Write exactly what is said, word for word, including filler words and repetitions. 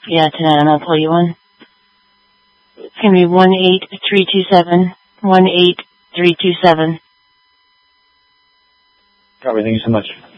Yeah, tonight I'm going to pull you one. It's going to be one eight three two seven. one eight three two seven. Copy, thank you so much.